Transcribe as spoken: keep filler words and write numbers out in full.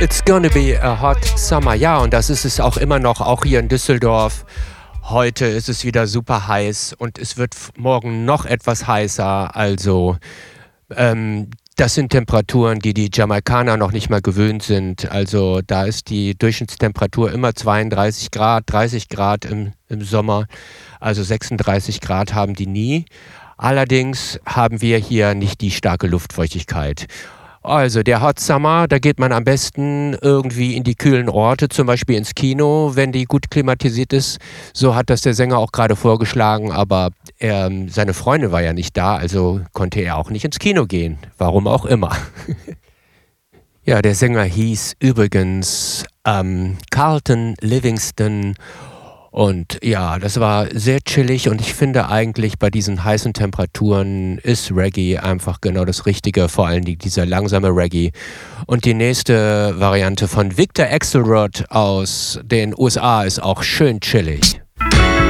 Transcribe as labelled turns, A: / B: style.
A: It's gonna be a hot summer. Ja, und das ist es auch immer noch, auch hier in Düsseldorf. Heute ist es wieder super heiß und es wird morgen noch etwas heißer. Also ähm, das sind Temperaturen, die die Jamaikaner noch nicht mal gewöhnt sind. Also da ist die Durchschnittstemperatur immer zweiunddreißig Grad, dreißig Grad im, im Sommer. Also sechsunddreißig Grad haben die nie. Allerdings haben wir hier nicht die starke Luftfeuchtigkeit. Also der Hot Summer, da geht man am besten irgendwie in die kühlen Orte, zum Beispiel ins Kino, wenn die gut klimatisiert ist. So hat das der Sänger auch gerade vorgeschlagen, aber er, seine Freundin war ja nicht da, also konnte er auch nicht ins Kino gehen. Warum auch immer. Ja, der Sänger hieß übrigens ähm, Carlton Livingston. Und ja, das war sehr chillig und ich finde eigentlich bei diesen heißen Temperaturen ist Reggae einfach genau das Richtige, vor allem dieser langsame Reggae. Und die nächste Variante von Victor Axelrod aus den U S A ist auch schön chillig.